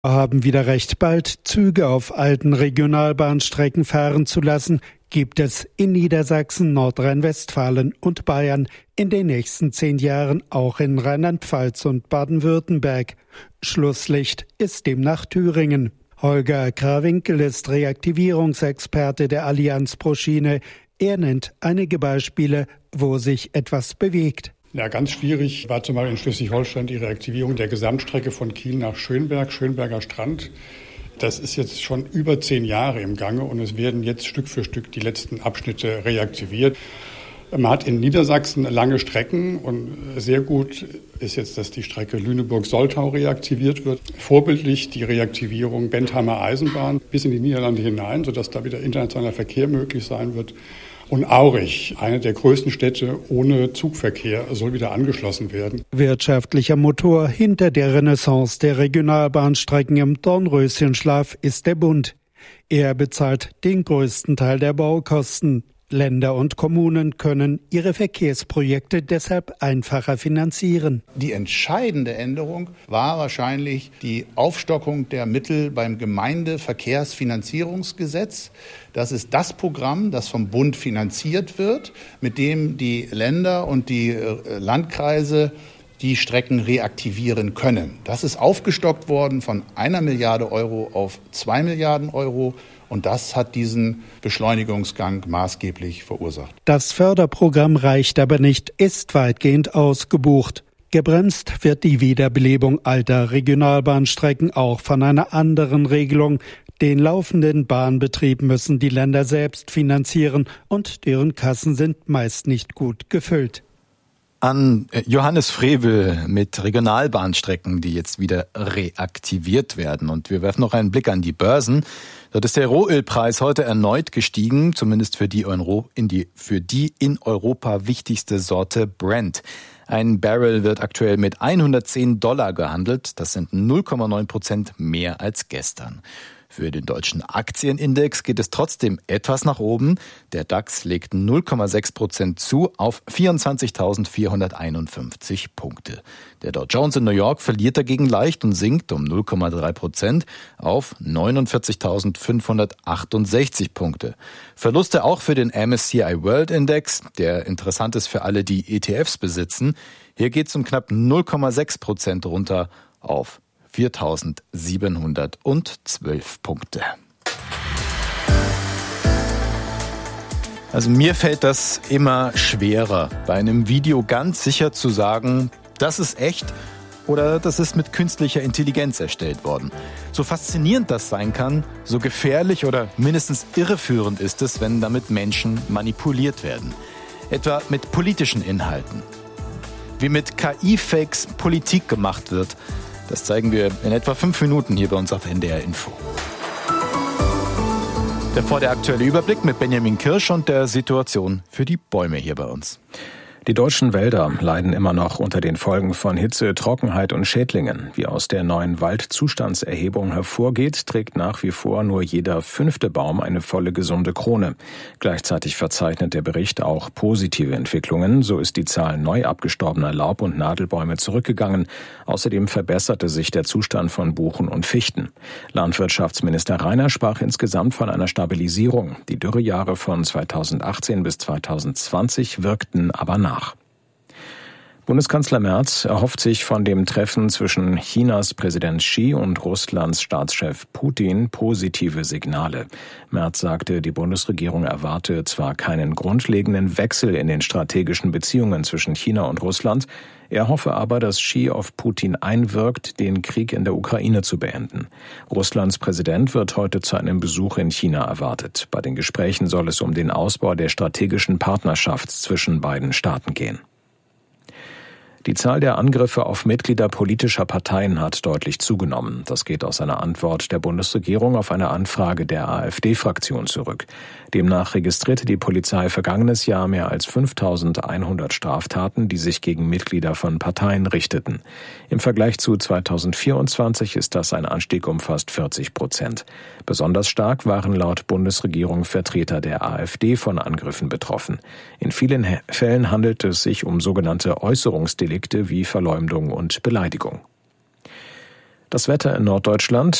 Haben wieder recht bald Züge auf alten Regionalbahnstrecken fahren zu lassen, gibt es in Niedersachsen, Nordrhein-Westfalen und Bayern in den nächsten 10 Jahren auch in Rheinland-Pfalz und Baden-Württemberg. Schlusslicht ist demnach Thüringen. Holger Krawinkel ist Reaktivierungsexperte der Allianz pro Schiene. Er nennt einige Beispiele, wo sich etwas bewegt. Ja, ganz schwierig war zum Beispiel in Schleswig-Holstein die Reaktivierung der Gesamtstrecke von Kiel nach Schönberg, Schönberger Strand. Das ist jetzt schon über 10 Jahre im Gange und es werden jetzt Stück für Stück die letzten Abschnitte reaktiviert. Man hat in Niedersachsen lange Strecken und sehr gut ist jetzt, dass die Strecke Lüneburg-Soltau reaktiviert wird. Vorbildlich die Reaktivierung Bentheimer Eisenbahn bis in die Niederlande hinein, sodass da wieder internationaler Verkehr möglich sein wird. Und Aurich, eine der größten Städte ohne Zugverkehr, soll wieder angeschlossen werden. Wirtschaftlicher Motor hinter der Renaissance der Regionalbahnstrecken im Dornröschenschlaf ist der Bund. Er bezahlt den größten Teil der Baukosten. Länder und Kommunen können ihre Verkehrsprojekte deshalb einfacher finanzieren. Die entscheidende Änderung war wahrscheinlich die Aufstockung der Mittel beim Gemeindeverkehrsfinanzierungsgesetz. Das ist das Programm, das vom Bund finanziert wird, mit dem die Länder und die Landkreise die Strecken reaktivieren können. Das ist aufgestockt worden von 1 Milliarde Euro auf 2 Milliarden Euro. Und das hat diesen Beschleunigungsgang maßgeblich verursacht. Das Förderprogramm reicht aber nicht, ist weitgehend ausgebucht. Gebremst wird die Wiederbelebung alter Regionalbahnstrecken auch von einer anderen Regelung. Den laufenden Bahnbetrieb müssen die Länder selbst finanzieren und deren Kassen sind meist nicht gut gefüllt. An Johannes Frevel mit Regionalbahnstrecken, die jetzt wieder reaktiviert werden. Und wir werfen noch einen Blick an die Börsen. Dort ist der Rohölpreis heute erneut gestiegen, zumindest für die in Europa wichtigste Sorte Brent. Ein Barrel wird aktuell mit $110 gehandelt. Das sind 0,9% mehr als gestern. Für den deutschen Aktienindex geht es trotzdem etwas nach oben. Der DAX legt 0,6% zu auf 24.451 Punkte. Der Dow Jones in New York verliert dagegen leicht und sinkt um 0,3% auf 49.568 Punkte. Verluste auch für den MSCI World Index, der interessant ist für alle, die ETFs besitzen. Hier geht es um knapp 0,6% runter auf 4.712 Punkte. Also mir fällt das immer schwerer, bei einem Video ganz sicher zu sagen, das ist echt oder das ist mit künstlicher Intelligenz erstellt worden. So faszinierend das sein kann, so gefährlich oder mindestens irreführend ist es, wenn damit Menschen manipuliert werden. Etwa mit politischen Inhalten. Wie mit KI-Fakes Politik gemacht wird, das zeigen wir in etwa 5 Minuten hier bei uns auf NDR Info. Davor der aktuelle Überblick mit Benjamin Kirsch und der Situation für die Bäume hier bei uns. Die deutschen Wälder leiden immer noch unter den Folgen von Hitze, Trockenheit und Schädlingen. Wie aus der neuen Waldzustandserhebung hervorgeht, trägt nach wie vor nur jeder 5. Baum eine volle gesunde Krone. Gleichzeitig verzeichnet der Bericht auch positive Entwicklungen. So ist die Zahl neu abgestorbener Laub- und Nadelbäume zurückgegangen. Außerdem verbesserte sich der Zustand von Buchen und Fichten. Landwirtschaftsminister Reiner sprach insgesamt von einer Stabilisierung. Die Dürrejahre von 2018 bis 2020 wirkten aber nach. Bundeskanzler Merz erhofft sich von dem Treffen zwischen Chinas Präsident Xi und Russlands Staatschef Putin positive Signale. Merz sagte, die Bundesregierung erwarte zwar keinen grundlegenden Wechsel in den strategischen Beziehungen zwischen China und Russland, er hoffe aber, dass Xi auf Putin einwirkt, den Krieg in der Ukraine zu beenden. Russlands Präsident wird heute zu einem Besuch in China erwartet. Bei den Gesprächen soll es um den Ausbau der strategischen Partnerschaft zwischen beiden Staaten gehen. Die Zahl der Angriffe auf Mitglieder politischer Parteien hat deutlich zugenommen. Das geht aus einer Antwort der Bundesregierung auf eine Anfrage der AfD-Fraktion zurück. Demnach registrierte die Polizei vergangenes Jahr mehr als 5.100 Straftaten, die sich gegen Mitglieder von Parteien richteten. Im Vergleich zu 2024 ist das ein Anstieg um fast 40%. Besonders stark waren laut Bundesregierung Vertreter der AfD von Angriffen betroffen. In vielen Fällen handelt es sich um sogenannte Äußerungsdelikte wie Verleumdung und Beleidigung. Das Wetter in Norddeutschland.